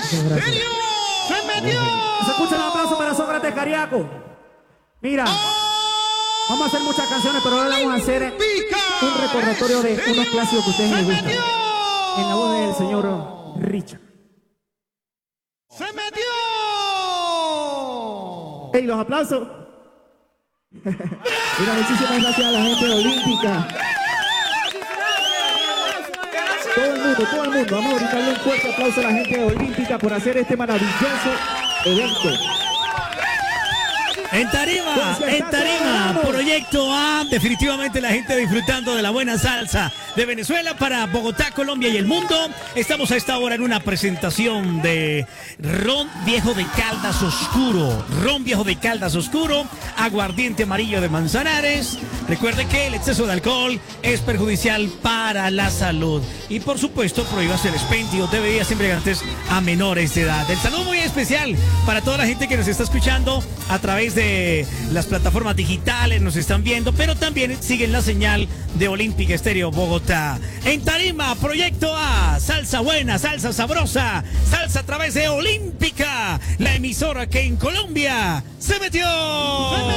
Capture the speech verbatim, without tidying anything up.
¡Se metió! Se escucha un aplauso para Sócrates Cariaco. Mira, vamos a hacer muchas canciones, pero ahora vamos a hacer un recordatorio de unos clásicos que a ustedes les gustan. En la voz del señor Richard. ¡Se metió! ¡Ey, los aplausos! Mira, muchísimas gracias a la gente olímpica. Todo el mundo, todo el mundo. Vamos a brindarle un fuerte aplauso a la gente olímpica por hacer este maravilloso evento. En Tarima, en Tarima, Proyecto A, definitivamente la gente disfrutando de la buena salsa de Venezuela para Bogotá, Colombia y el mundo. Estamos a esta hora en una presentación de ron viejo de Caldas Oscuro, ron viejo de Caldas Oscuro, aguardiente amarillo de Manzanares. Recuerde que el exceso de alcohol es perjudicial para la salud y por supuesto prohíbase el expendio de bebidas embriagantes a menores de edad. El saludo muy especial para toda la gente que nos está escuchando a través de las plataformas digitales, nos están viendo, pero también siguen la señal de Olímpica Estéreo Bogotá. En Tarima, Proyecto A, salsa buena, salsa sabrosa, salsa a través de Olímpica, la emisora que en Colombia se metió.